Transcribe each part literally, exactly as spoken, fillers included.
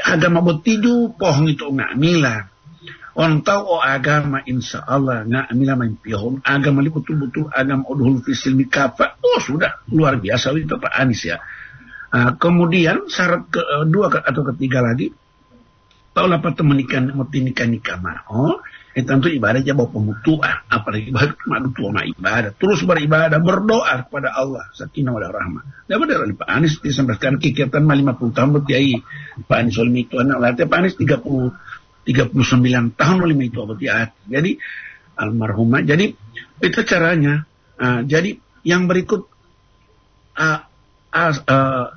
agama botidu pohon itu nggak mila. On tahu oh agama insya Allah nggak mila main pihon. Agama ini betul-betul agama udhul fisil kafa. Oh sudah luar biasa itu Pak Anies ya. Uh, kemudian syarat kedua atau ketiga lagi, taulah apa temanikan menikah nikah mau. Eh tentu ibadah aja bawa pemutuah, apalagi ibadah madu tua ibadah, terus beribadah berdoa kepada Allah, sakinah wa rahmah. Dapat dari Pak Anies disampaikan kegiatan lima puluh tahun berarti Pak Anies Olmi itu anak latih Pak Anies tiga puluh tiga puluh sembilan tahun lima itu berarti jadi almarhumah. Jadi itu caranya. Uh, jadi yang berikut uh, as, uh,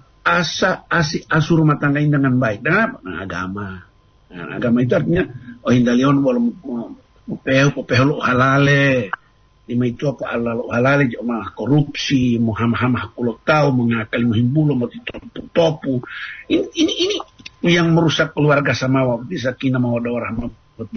asa asi asu rumah tangga ini dengan baik dengan apa? Nah, agama. Nah, agama itu artinya oh indalion boleh mupehu mupehu halale lima itu apa Allah halale joma korupsi muhamah kulo tahu mengakali muhimbulu mati topu topu ini ini ini yang merusak keluarga sama waktu sakinah mawaddah warahmah.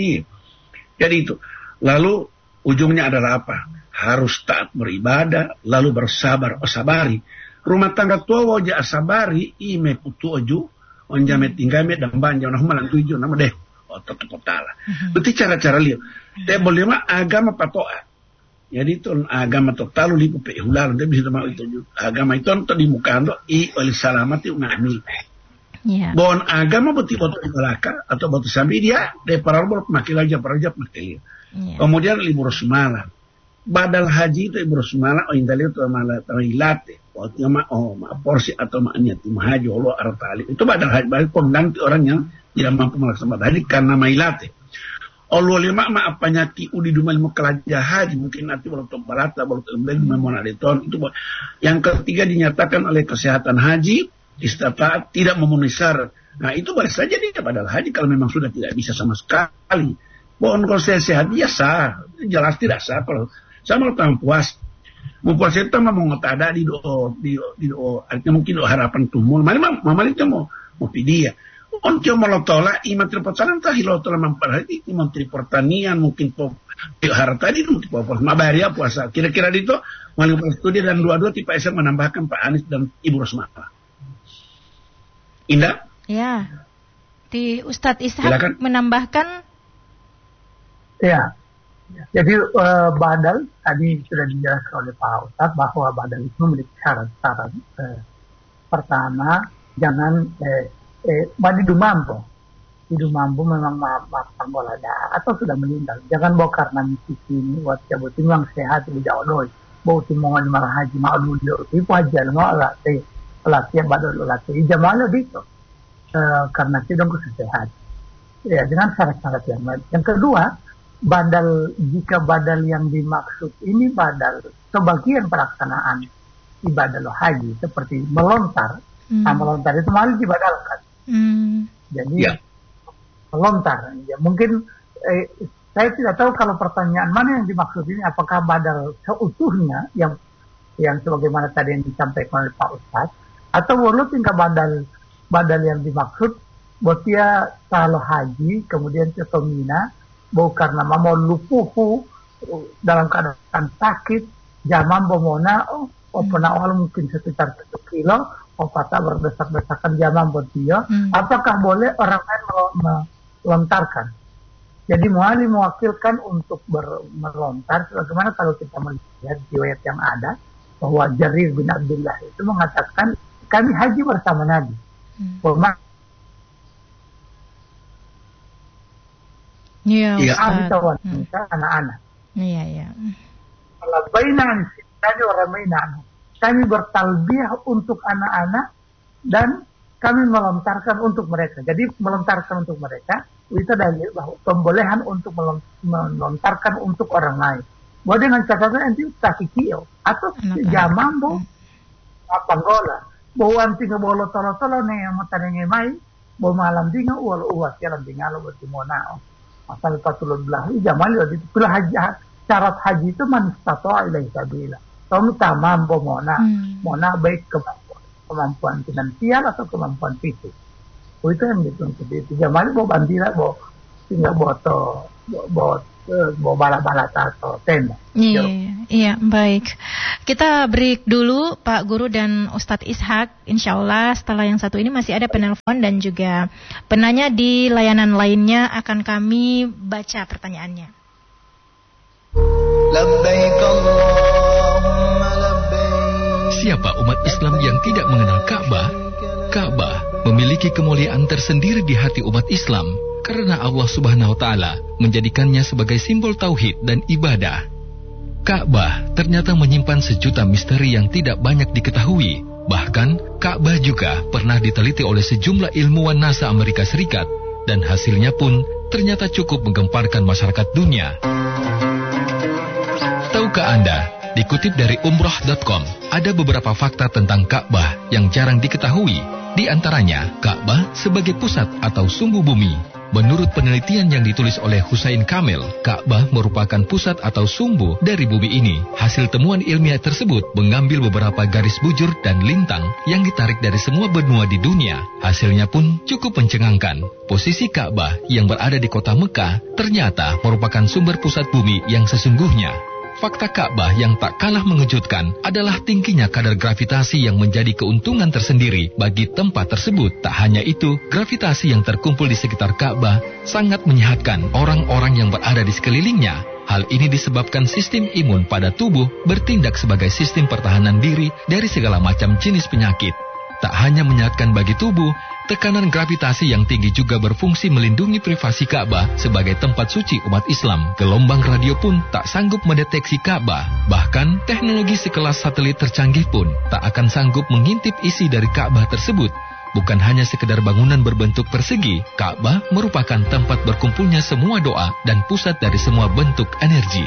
Jadi itu lalu ujungnya adalah apa? Harus taat beribadah lalu bersabar osabari rumah tangga tua wajah asabari ime putu oju onjame tinggame dan banja nah malang tujuh nama deh oh tetap tala. Berarti cara-cara lihat. Dia boleh mah agama patoa. Jadi itu agama total lipu pe hulal dia bisa mau itu agama itu untuk di muka ando i oleh salamati ngami. Iya. Bon agama betul betul belaka atau betul sambil dia de parabol makin aja paraja makin. Kemudian libur semalam. Badal haji itu libur semalam oh indalio tu malah tawilate. Waktu ma oh ma porsi atau maknya tim haji Allah artali itu badal haji balik pengganti orang yang tidak mampu melaksanakan haji karena mailate. Allah lima ma apanya ki udi dumal mukalaja haji mungkin nanti baru balata baru tembel memona deton itu. Yang ketiga dinyatakan oleh kesehatan haji istitaat tidak memenuhi syarat. Nah itu boleh saja dia badal haji kalau memang sudah tidak bisa sama sekali. Mohon kalau saya sehat ya sah, jelas tidak sah kalau sama orang puas. Mempuas itu mah mau ngotada di do di di do artinya mungkin do harapan tumul. Mana mama itu mau mau pidia. On cuma lo tolak i menteri pertanian tah lo tolak memperhati i menteri pertanian mungkin po harta tadi itu po mabaria puasa. Kira-kira itu wali studi dan dua-dua tipe S M menambahkan Pak Anies dan Ibu Rosmala. Indah? Ya. Di Ustadz Ishak menambahkan. Ya. Jadi uh, badal tadi sudah dijelaskan oleh Pak Ustadz bahwa badal itu memiliki syarat-syarat. Uh, pertama, jangan eh, eh, badidu mampu. Hidup mampu memang maaf maaf tanggolada atau sudah meninggal. Jangan bawa karena misi ini buat cabut yang sehat di jauh doi. Bawa timongan marah haji malu dia itu wajar nggak latih latih badal latih jamaah itu uh, karena tidak sehat. Ya dengan syarat-syarat yang lain. Yang kedua badal jika badal yang dimaksud ini badal sebagian pelaksanaan ibadah haji seperti melontar, hmm. nah melontar itu malah dibadalkan. Hmm. Jadi ya. melontar, ya mungkin eh, saya tidak tahu kalau pertanyaan mana yang dimaksud ini apakah badal seutuhnya yang yang sebagaimana tadi yang disampaikan oleh Pak Ustadz atau walau tinggal badal badal yang dimaksud buat dia kalau haji kemudian ke Mina bukan karena mau lupuhu dalam keadaan sakit, zaman bomona, oh, oh pernah awal mungkin sekitar satu kilo, oh patah berdesak-desakan zaman buat dia, hmm. apakah boleh orang lain melontarkan? Jadi muali mewakilkan untuk ber, melontar, bagaimana kalau kita melihat riwayat yang ada, bahwa Jarir bin Abdullah itu mengatakan, kami haji bersama Nabi. Hmm. Iya, ya, Ustaz. Hmm. anak-anak. Iya, iya. Kalau bainan tadi orang mainan, kami bertalbiyah untuk anak-anak dan kami melontarkan untuk mereka. Jadi melontarkan untuk mereka itu dalil bahwa pembolehan untuk melontarkan untuk orang lain. Bahwa dengan catatan nanti takikio atau zaman bo apa gola. Bahwa nanti ngebolo tolo-tolo nih yang mau tanya mai, bahwa malam dinga ual uas jalan dingalo bertimonao. Asal patulun belah zaman itu pula haji syarat haji itu manistatoa ilai sabila. Kamu tamam mona hmm. mona baik kemampuan kemampuan finansial atau kemampuan fisik. Oh, itu yang dituntut itu zaman itu bawa bandila bawa tinggal bawa to bawa bawa bala-bala atau tenda. Iya, iya, baik. Kita break dulu Pak Guru dan Ustadz Ishak. Insya Allah setelah yang satu ini masih ada penelpon dan juga penanya di layanan lainnya akan kami baca pertanyaannya. Labbaik Allahumma labbaik. Siapa umat Islam yang tidak mengenal Ka'bah? Ka'bah memiliki kemuliaan tersendiri di hati umat Islam karena Allah Subhanahu wa taala menjadikannya sebagai simbol tauhid dan ibadah. Ka'bah ternyata menyimpan sejuta misteri yang tidak banyak diketahui. Bahkan, Ka'bah juga pernah diteliti oleh sejumlah ilmuwan NASA Amerika Serikat dan hasilnya pun ternyata cukup menggemparkan masyarakat dunia. Tahukah Anda? Dikutip dari umroh dot com, ada beberapa fakta tentang Ka'bah yang jarang diketahui. Di antaranya, Ka'bah sebagai pusat atau sumbu bumi. Menurut penelitian yang ditulis oleh Husain Kamil, Ka'bah merupakan pusat atau sumbu dari bumi ini. Hasil temuan ilmiah tersebut mengambil beberapa garis bujur dan lintang yang ditarik dari semua benua di dunia. Hasilnya pun cukup mencengangkan. Posisi Ka'bah yang berada di kota Mekah ternyata merupakan sumber pusat bumi yang sesungguhnya. Fakta Ka'bah yang tak kalah mengejutkan adalah tingginya kadar gravitasi yang menjadi keuntungan tersendiri bagi tempat tersebut. Tak hanya itu, gravitasi yang terkumpul di sekitar Ka'bah sangat menyehatkan orang-orang yang berada di sekelilingnya. Hal ini disebabkan sistem imun pada tubuh bertindak sebagai sistem pertahanan diri dari segala macam jenis penyakit. Tak hanya menyehatkan bagi tubuh, tekanan gravitasi yang tinggi juga berfungsi melindungi privasi Ka'bah sebagai tempat suci umat Islam. Gelombang radio pun tak sanggup mendeteksi Ka'bah. Bahkan, teknologi sekelas satelit tercanggih pun tak akan sanggup mengintip isi dari Ka'bah tersebut. Bukan hanya sekedar bangunan berbentuk persegi, Ka'bah merupakan tempat berkumpulnya semua doa dan pusat dari semua bentuk energi.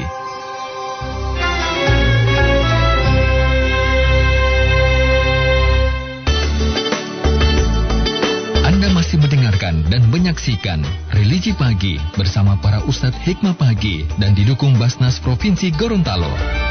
Anda masih mendengarkan dan menyaksikan Religi Pagi bersama para Ustadz Hikmah Pagi dan didukung Basnas Provinsi Gorontalo.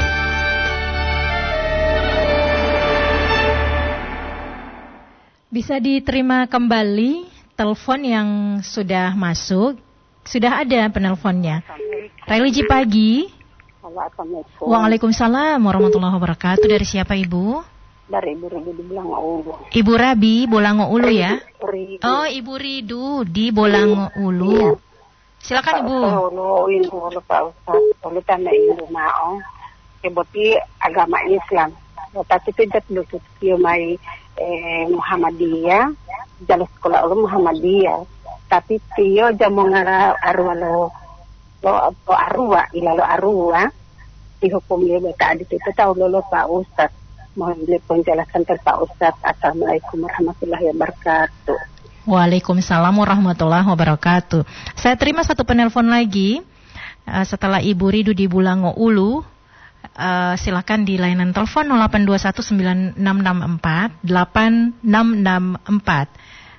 Bisa diterima kembali telepon yang sudah masuk. Sudah ada penelponnya. Religi Pagi. Assalamualaikum. Waalaikumsalam warahmatullahi wabarakatuh. Dari siapa Ibu? Dari Ibu Ridu di Bolango Ulu. Ibu Rabi, Bolango Ulu ya? Ridu. Oh, Ibu Ridu di Bolango Ulu. Iya. Silakan Ibu. Ulu, Ibu Ulu Pak Ustaz. Ulu tanah Ibu Maong. Keboti agama Islam. Tapi tidak lutut kiumai eh, Muhammadiyah. Jalan sekolah Ulu Muhammadiyah. Tapi tio jamu ngara arwa lo lo lo arwa ilalo arwa dihukum dia beta adik itu tahu lo Pak Ustaz. Mohon beli penjelasan dari Pak Ustadz. Assalamualaikum warahmatullahi wabarakatuh. Waalaikumsalam warahmatullahi wabarakatuh. Saya terima satu penelpon lagi uh, setelah Ibu Ridu di Bolango Ulu. Uh, silakan di layanan telepon nol delapan dua satu sembilan enam enam empat delapan enam enam empat.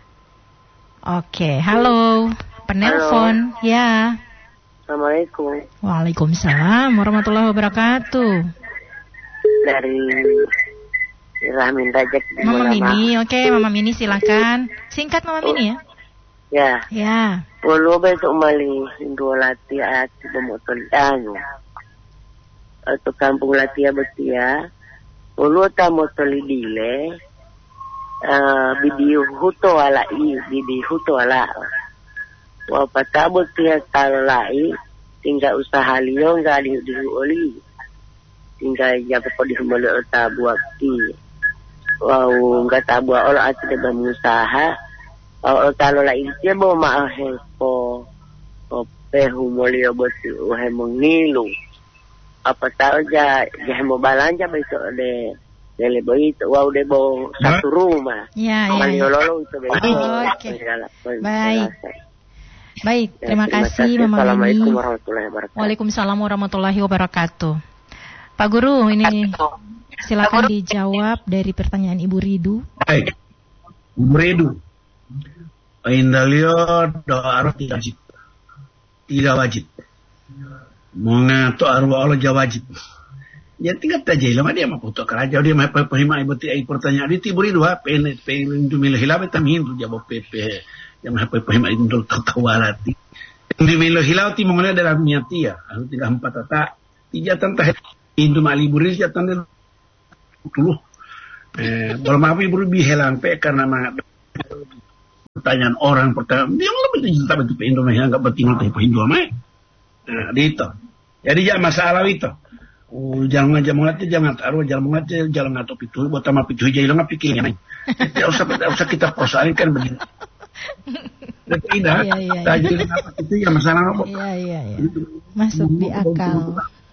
Oke, halo penelpon. Halo. Ya. Assalamualaikum. Waalaikumsalam warahmatullahi wabarakatuh. Dari Rahmin Rajak Mama Mini, oke okay, Mama Mini silakan. Singkat Mama Mini ya. Ya. Ya. Polo besok mali Hindu lati at bemotol anu. Atau kampung latia betia. Polo ta motol dile. Uh, video huto ala i, video huto ala. Wa patabo tia talai tinggal usaha liyo enggak di oli. Tinggal jaga kodi humalo tabu akti. Wow, enggak tabu olah ati de berusaha. Oh, kalau la itu mau maahe ko ko pehu molio bosi uhe mengilu. Apa tahu ja ja mau balanja besok de dele boy itu wow de bo satu rumah. Ya, ya. Maliololo itu besok. Oh, oke. Baik. Baik, terima kasih Mama Mini. Assalamualaikum warahmatullahi wabarakatuh. Waalaikumsalam warahmatullahi wabarakatuh. Pak Guru, ini silakan dijawab dari pertanyaan Ibu Ridu. Baik, Ibu Ridu. Indalio doa arwah tidak wajib. Tidak wajib. Mengato arwah Allah jawab wajib. Jadi tinggal aja lama dia mau putus kerja dia mau pahima ibu ti pertanyaan itu Ibu Ridu apa ini pengen tu milih hilang tapi tamin tu jawab P P yang mau pahima itu untuk ketawalati. Di melo hilau ti mongolnya adalah miatia. Lalu tiga empat tata tiga tentah Indo maliburis ya tanda dulu. Eh, kalau maaf ibu bihelang pe karena pertanyaan orang pertanyaan dia mau betul cerita betul Indo mah enggak betul teh Indo mah. Nah, itu. Jadi jangan masalah itu. Oh, jangan aja mengaji jangan taruh jangan mengaji jangan ngato pitu buat sama pitu aja hilang pikirnya. Tidak usah tidak usah kita persoalkan begini. Tidak, iya, iya, tak jadi apa itu ya masalah apa? Iya iya iya. Masuk di akal.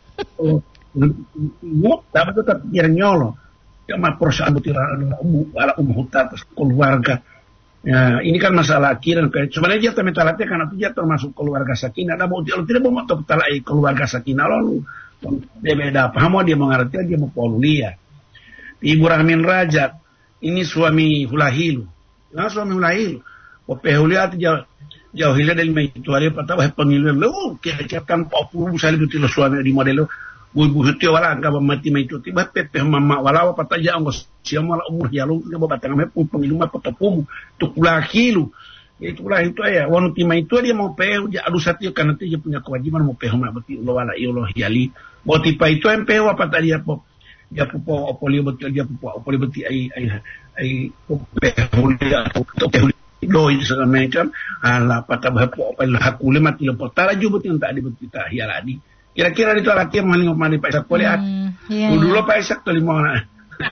Mau dapat tetap yang nyolo. Ya mah perusahaan betul umum ala umum hutan keluarga. Ya, ini kan masalah akiran. Sebenarnya dia temetalatnya karena dia termasuk keluarga sakinah. Ada mau dia tidak mau tertalai keluarga sakinah lalu. Dia beda paham dia mengerti dia mau polulia. Ibu Rahmin Rajab ini suami Hulahilu. Nah suami Hulahilu. Pehulia jauh jauh hilang dari itu hari pertama pemilu lo kira-kira kan populer misalnya itu lo suami di model lo ibu itu wala agak mati itu tiba pepe mama wala apa taja angos siapa malah umur ya lo nggak batang me pemilu mah potopum tu kulakilu itu lah itu ya wanita itu dia mau pehu dia adu satu karena dia punya kewajiban mau pehu mah berarti lo wala ilah yali mau tipe itu em pehu apa tadi apa dia pupo opolio betul dia pupo opolio betul ai ai ai pehu dia pehu do itu segala macam ala patah bahapu apa lah hakule mati lepas tara juga betul tak dibetul tak ya ladi kira-kira itu alat yang maling mandi Pak Isak boleh dulu Pak Isak tuh lima orang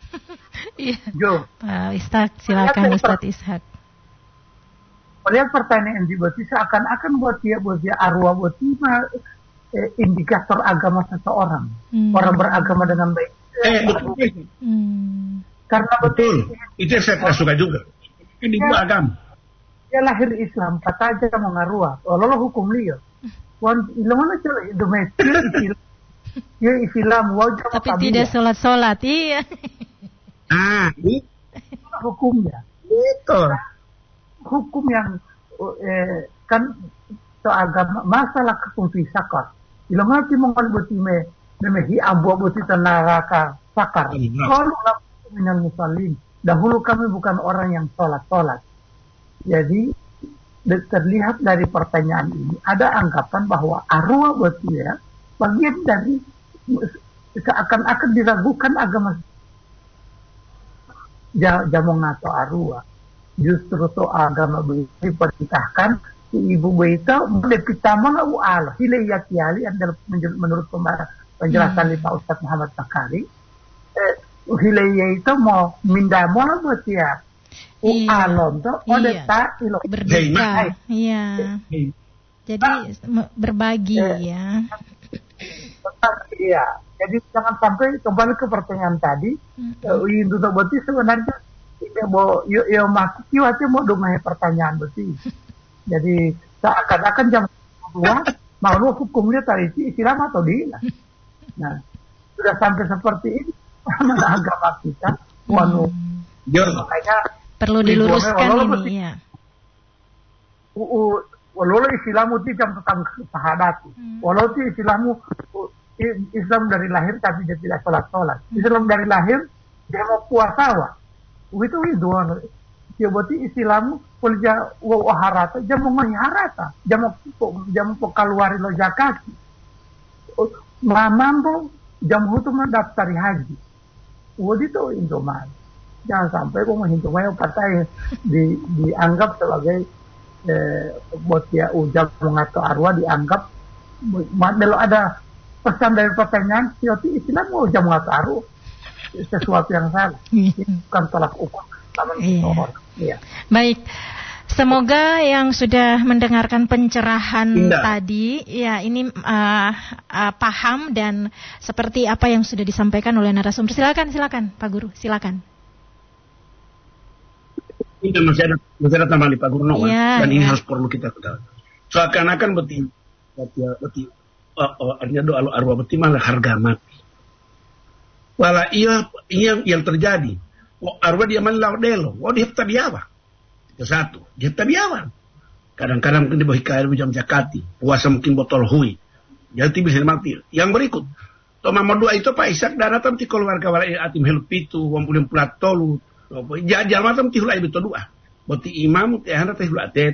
Jo Pak Ishak silakan Ustaz Ishak. Lihat pertanyaan di berarti seakan-akan buat dia buat dia arwah buat dia eh, indikator agama seseorang hmm. orang beragama dengan baik eh betul hmm. karena betul itu yang saya suka juga ini ya. Agama dia lahir Islam, kata aja mau ngaruah. Walau hukum liya. Wan ilmu cuma domestik. Ya Islam wajib. Tapi tidak sholat-sholat, iya. Ah, ini hukumnya. Itu. Hukum yang eh, kan so agama masalah ketumpi sakar. Ilmu nanti mongkol butime demehi abu buti neraka sakar. Kalau minal musallin. Dahulu kami bukan orang yang sholat-sholat. Jadi terlihat dari pertanyaan ini ada anggapan bahwa arwah buat dia bagian dari seakan-akan diragukan agama jamong atau arwah. Justru to agama diperintahkan si ibu baita mendepitama u Allah hilayat yali adalah menurut penjelasan hmm. Pak Ustaz Muhammad Bakari eh, hilayat itu mau mindamo buat dia. Iya, alon tuh iya. Berduka, iya. Jadi berbagi ya. Iya. Jadi jangan sampai kembali ke pertanyaan tadi. Itu mm-hmm. berarti sebenarnya tidak mau, yo yo masuk kiwatnya mau domai pertanyaan berarti. Jadi seakan-akan jam dua mau hukumnya tadi Islam atau tidak. Nah sudah sampai seperti ini mana agama kita, wanu. Mm-hmm. Makanya perlu diluruskan ini ya. Walau Islamu itu jam tentang sahadat. Walau itu Islamu Islam dari lahir tapi dia tidak sholat-sholat. Islam dari lahir dia mau puasa wah. Itu itu dia berarti Islamu polja wa harata jam mau harata jam jam keluar lo zakat. Mamambo jam itu mendaftari haji. Wadi itu indoman. Jangan sampai kok menghitungnya partai di, dianggap sebagai eh, buat dia ujab mengatur arwah dianggap kalau ada pesan dari pertanyaan sioti Islam mau ujab mengatur arwah sesuatu yang salah bukan tolak ukur sama iya. orang iya. Baik, semoga yang sudah mendengarkan pencerahan Indah. tadi ya ini uh, uh, paham dan seperti apa yang sudah disampaikan oleh narasumber. Silakan silakan Pak Guru, silakan. Ini masih ada masih ada tambahan di Pak Guru Noah ya, dan ya. Ini harus perlu kita ketahui. Seakan-akan beti beti beti oh, oh, artinya doa arwah beti malah harga mati. Wala iya yang yang terjadi. Oh, arwah dia malah delo. Oh dia tabiawa. Itu satu. Dia tabiawa. Kadang-kadang mungkin di bawah kair jam jakati. Puasa mungkin botol hui. Jadi bisa mati. Yang berikut. Toma dua itu Pak Ishak daratan ti keluarga wala atim helpitu wong pulim pulat tolu. Jangan macam tihul aib itu doa. Berarti imam teh hendak tihul atet.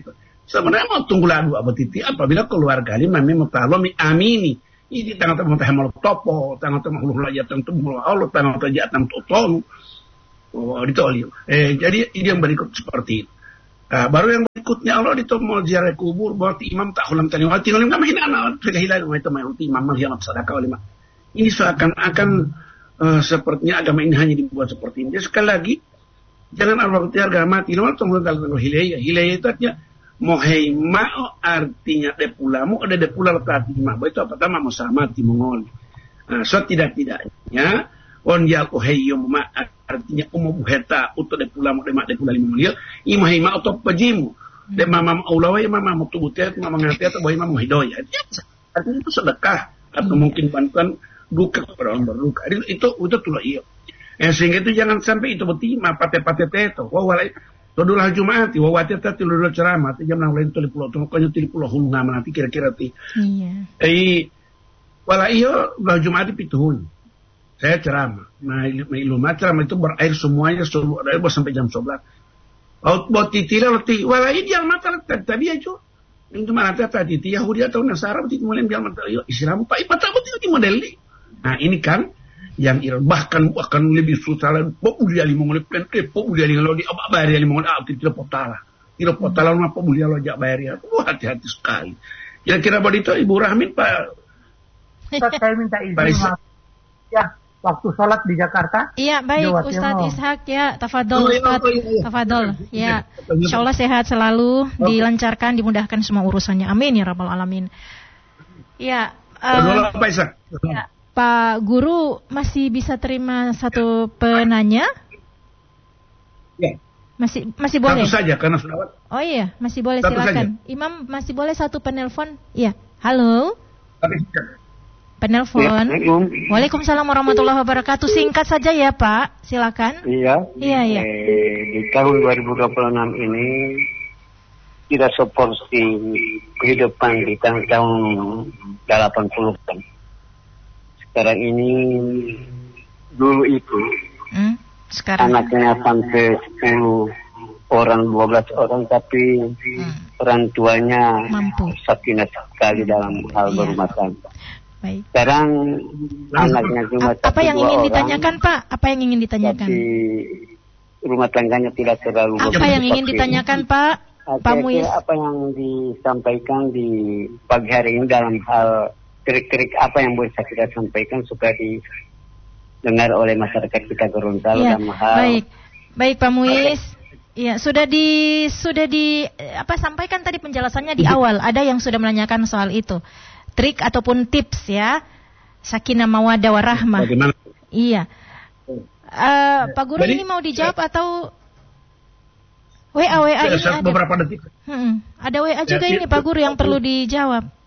Sebenarnya mau tunggu lalu apa titi apabila keluarga ini memang mutalomi amini. Ini tanggal tanggal tanggal malu topo, tanggal tanggal malu lajat tanggal malu Allah, tanggal tanggal tanggal totong. Oh, ditolio. Eh, jadi ini yang berikut seperti itu. Nah, baru yang berikutnya Allah ditomol ziarah kubur, berarti imam tak ulang tani. Wati ulang kami hina anak, sudah hilang itu mayuti imam malhiam sedekah oleh. Ini seakan-akan uh, sepertinya agama ini hanya dibuat seperti ini. Jadi, sekali lagi, jangan Allah berarti agama mati. Nomor tunggu tanggal hilaya, hilaya itu artinya mohei mao artinya de pulamu ada de pula tadi ma itu apa tama mo samati mongol. Nah, so tidak tidaknya on ya ko heyo ma artinya umum heta uto de pulamu de ma de pula lima mulia i mohei ma atau pajimu de mama aulawa ya mama mutubutet mama ngati atau boy mama hidoya. Artinya itu sedekah atau mungkin bantuan duka kepada orang berduka. Itu itu tulah iyo. Eh, sehingga itu jangan sampai itu betima pate-pate teto. Wah walai Todolah Jumat, wawati tadi lulus ceramah, ti jam enam lain tulis pulau, tu makanya tulis pulau hunga nanti kira-kira ti. Iya. Eh, wala iyo lah Jumat pituhun. Saya ceramah, nah ilmu ceramah itu berair semuanya seluruh air sampai jam sebelas. Out buat titila leti, wala ini yang mata tadi aja. Itu mana tadi ti Yahudi atau Nasara ti mulai biar mata iyo Islam pak ipat apa ti model ni. Nah ini kan yang ir bahkan akan lebih susah lagi. Pop dia lima mulai pente, pop dia lima di apa bayar lima mulai ah tidak potala, tidak potala mana pop dia lo jak bayar ya. Wah hati-hati sekali. Kira-kira begitu Ibu Rahmin Pak. Saya minta izin ya waktu sholat di Jakarta. Iya baik Ustadz Ishak ya, tafadol Ustadz, tafadol ya. Insya Allah sehat selalu, dilancarkan, dimudahkan semua urusannya. Amin ya rabbal alamin. Ya. Uh, Pak Ishak. Ya. Pak Guru masih bisa terima satu penanya? Ya. Masih masih boleh. Satu saja karena sudah. Oh iya, masih boleh satu silakan. Saja. Imam masih boleh satu penelpon? Iya. Halo. Penelpon. Ya, Waalaikumsalam warahmatullahi wabarakatuh. Singkat saja ya, Pak. Silakan. Iya. Iya, iya. Eh, di tahun dua ribu dua puluh enam ini tidak seperti kehidupan di tahun delapan puluh-an. Sekarang ini dulu itu hmm, sekarang anaknya sampai sepuluh orang, dua belas orang, tapi hmm. orang tuanya mampu sakinah sekali dalam hal iya. berumah tangga. Baik. Sekarang anaknya cuma A- apa yang ingin orang, ditanyakan Pak? Apa yang ingin ditanyakan? tapi rumah tangganya tidak terlalu. Apa yang ingin ditanyakan Pak? Pak Muiz. Apa yang disampaikan di pagi hari ini dalam hal trik-trik apa yang boleh kita sampaikan supaya didengar oleh masyarakat kita Gorontalo ya, dalam hal. Baik, baik Pak Muiz. Ya sudah di sudah di apa sampaikan tadi penjelasannya di awal. Ada yang sudah menanyakan soal itu, trik ataupun tips ya, sakinah mawaddah warahmah. Bagaimana? Iya. Uh, Pak Guru Jadi, ini mau dijawab ya. Atau W A W A ya, ini ada beberapa detik. Hmm, ada W A juga ya, ini Pak Guru yang perlu dijawab.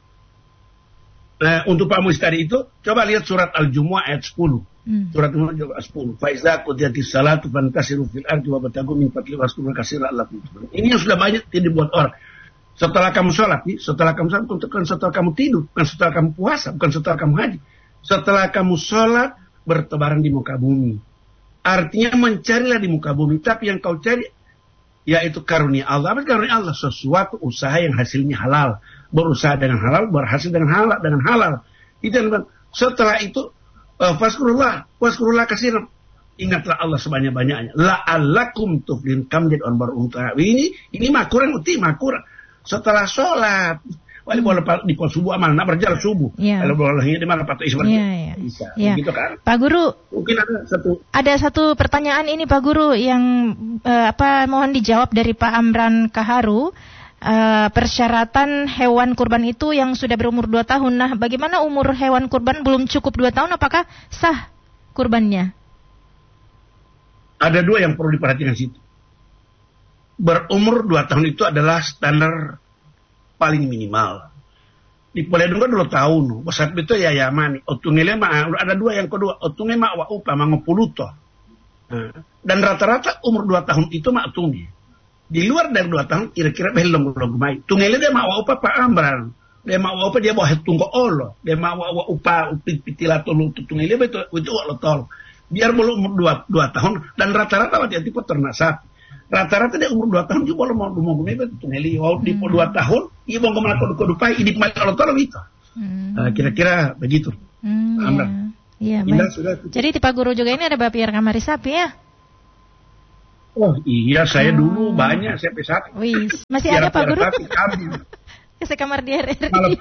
Nah, untuk Pak Muiz tadi itu, coba lihat surat Al-Jumu'ah ayat sepuluh. Hmm. Surat Al-Jumu'ah ayat sepuluh. Faiza qudiyatis salatu fantasiru fil ardi wa batagu min fadli waskurul katsira la'allakum tuflihun. Ini yang sudah banyak tidak dibuat orang. Setelah kamu sholat, setelah kamu sholat, bukan setelah kamu tidur, bukan setelah kamu puasa, bukan setelah kamu haji. Setelah kamu sholat, bertebaran di muka bumi. Artinya mencarilah di muka bumi. Tapi yang kau cari, yaitu karunia Allah. Apa karunia Allah? Sesuatu usaha yang hasilnya halal. Berusaha dengan halal, berhasil dengan halal, dengan halal. Itu setelah itu, uh, faskurullah, faskurullah katsiran. Ingatlah Allah sebanyak-banyaknya. La'allakum tuflihun. Kamu jadi orang beruntung. Ini, ini makuran, uti makuran. Setelah sholat, wali boleh di pos subuh amal, nak berjalan subuh. Yeah. Kalau bolehnya di mana Pak Isman? Iya, iya. Bisa, yeah. gitu kan? Pak Guru, mungkin ada satu. Ada satu pertanyaan ini Pak Guru yang uh, apa mohon dijawab dari Pak Amran Kaharu. Uh, persyaratan hewan kurban itu yang sudah berumur dua tahun. Nah, bagaimana umur hewan kurban belum cukup dua tahun? Apakah sah kurbannya? Ada dua yang perlu diperhatikan situ. Berumur dua tahun itu adalah standar paling minimal. Di Poledung kan dua tahun. Saat itu ya ya mani. Otungele mah ada dua yang kedua. Otunge mak wa upa mangopuluto. Nah, dan rata-rata umur dua tahun itu mak tungi. Di luar dari dua tahun kira-kira belum belum mai. Tungele dia mak wa upa Pak Amran. Dia mak wa upa dia bawa tunggu olo. Dia mak wa upa upit pitilato lu tungele betul itu lo tol. Biar belum umur dua, dua tahun dan rata-rata waktu itu peternak sapi. rata-rata dia umur dua tahun juga mau mau mau itu Nelly wow di dua tahun ibu mau melakukan kodupai ini malah kalau tahu itu kira-kira begitu. Hmm, Amra. Iya, iya jadi di Pak Guru juga ini ada bapiar kamari sapi ya? Oh iya saya oh. dulu banyak sapi sapi. Wih masih ada Pak Guru? Ke kamar di R R I.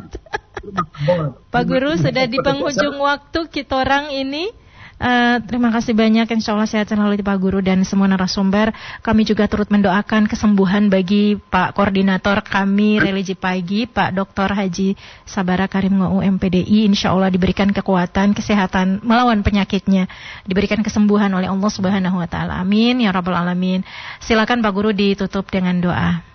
Pak Guru sudah di penghujung waktu kita orang ini. Uh, terima kasih banyak, insya Allah sehat selalu di Pak Guru dan semua narasumber. Kami juga turut mendoakan kesembuhan bagi Pak Koordinator kami Religi Pagi, Pak Doktor Haji Sabara Karim Ngo M P D I. Insya Allah diberikan kekuatan, kesehatan melawan penyakitnya, diberikan kesembuhan oleh Allah Subhanahu Wa Taala. Amin ya Rabbal Alamin. Silakan Pak Guru ditutup dengan doa.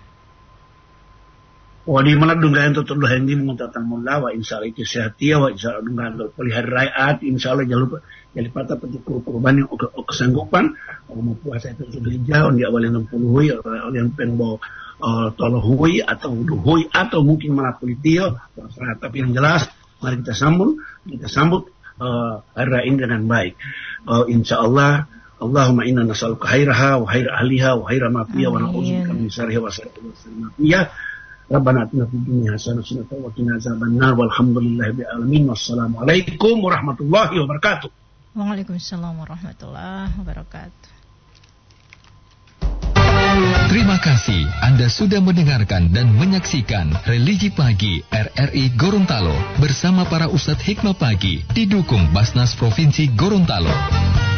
Wadi mana dunggahan tutur doa ini mengutatkan mula wa insya Allah kesehatiya wa insya Allah dunggahan pelihara rakyat insya Allah jangan lupa jadi patah petik kurban yang kesanggupan mau puasa itu sudah jauh di awal enam puluh hui yang pengen bawa tolong hui atau wudu hui atau mungkin malah politio tapi yang jelas mari kita sambut kita sambut hari raya ini dengan baik insya Allah Allahumma inna nas'aluka khairaha wa khaira ahliha wa khaira ma fiha wa na'udzubika min syarriha wa syarri ma fiha Rabbana atina fid dunya hasanah wa qina azabannar walhamdulillahi rabbil alamin wassalamu alaikum warahmatullahi wabarakatuh. Waalaikumsalam warahmatullahi wabarakatuh. Terima kasih Anda sudah mendengarkan dan menyaksikan Religi Pagi R R I Gorontalo bersama para Ustadz Hikmah Pagi didukung Basnas Provinsi Gorontalo.